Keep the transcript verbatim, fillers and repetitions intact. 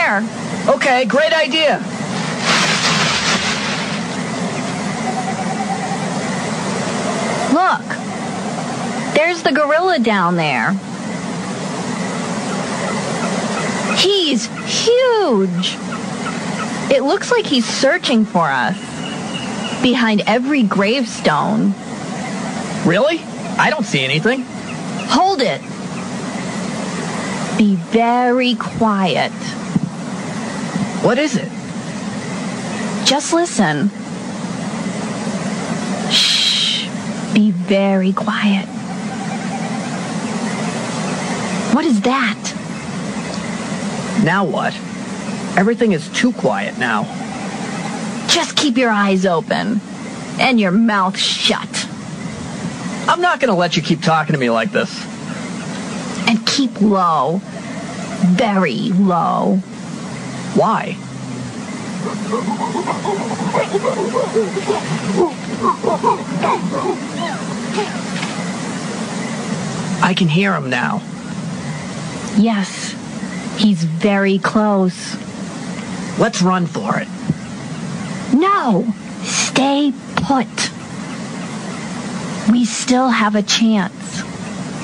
here. Okay, great idea. Look. There's the gorilla down there. He's huge. It looks like he's searching for us behind every gravestone. Really? I don't see anything. Hold it. Be very quiet. What is it? Just listen. Shh. Be very quiet. What is that? Now what? Everything is too quiet now. Just keep your eyes open and your mouth shut. I'm not going to let you keep talking to me like this. And keep low. Very low. Why? I can hear him now. Yes, he's very close. Let's run for it. No, stay put. We still have a chance.